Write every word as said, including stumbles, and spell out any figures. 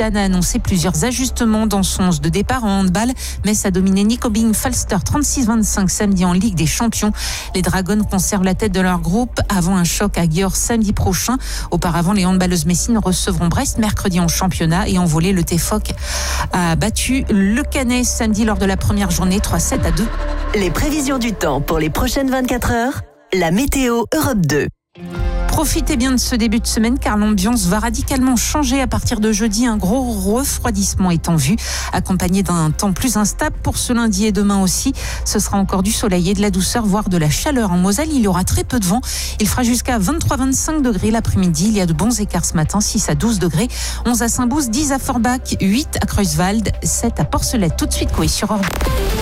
Zidane a annoncé plusieurs ajustements dans son onze de départ en handball. Metz a dominé Nyköping Falster trente-six vingt-cinq samedi en Ligue des Champions. Les Dragons conservent la tête de leur groupe avant un choc à Győr samedi prochain. Auparavant, les handballeuses messines recevront Brest mercredi en championnat et en volée, le T F O C a battu le Canet samedi lors de la première journée trois sept à deux. Les prévisions du temps pour les prochaines vingt-quatre heures, la météo Europe deux. Profitez bien de ce début de semaine car l'ambiance va radicalement changer à partir de jeudi. Un gros refroidissement est en vue, accompagné d'un temps plus instable pour ce lundi et demain aussi. Ce sera encore du soleil et de la douceur, voire de la chaleur en Moselle. Il y aura très peu de vent. Il fera jusqu'à vingt-trois à vingt-cinq degrés l'après-midi. Il y a de bons écarts ce matin, six à douze degrés. onze à Saint-Bouze, dix à Forbach, huit à Creuswald, sept à Porcelette. Tout de suite, quoi, sur Europe.